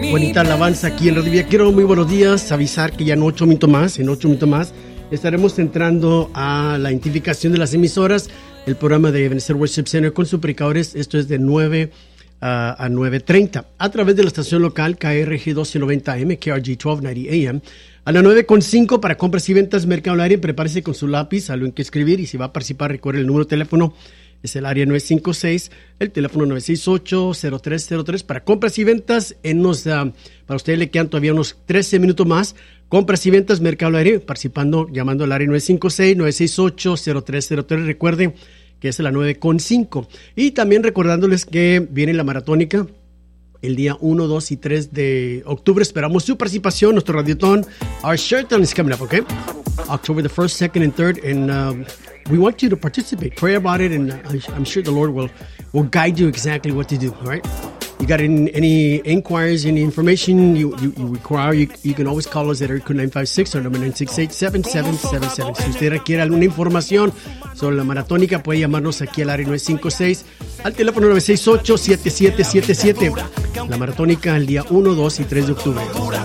bonita alabanza aquí en Radio Viajero. Muy buenos días. Avisar que ya en 8 minutos más, estaremos entrando a la identificación de las emisoras. El programa de Ebenezer Worship Center con sus predicadores. Esto es de 9 a 9:30. A través de la estación local KRG 1290M, KRG 1290 AM. A las 9:05 para compras y ventas, Mercado al Aire. Prepárese con su lápiz, algo en que escribir. Y si va a participar, recuerde el número de teléfono. Es el área 956, el teléfono 968-0303 para compras y ventas. Para ustedes le quedan todavía unos 13 minutos más. Compras y ventas, Mercado Aire, participando, llamando al área 956-968-0303. Recuerden que es la 9:05. Y también recordándoles que viene la maratónica el día 1, 2 y 3 de octubre. Esperamos su participación. Nuestro radiotón, our Sheraton is coming up, okay? October the 1st, 2nd, and 3rd. And we want you to participate. Pray about it, and I'm sure the Lord will guide you exactly what to do, all right? You got any inquiries, any information you require, you can always call us at area code 956 or number 968-7777. Si usted requiere alguna información sobre la maratónica, puede llamarnos aquí al área 956, al teléfono 968-7777. La maratónica el día 1, 2 y 3 de octubre.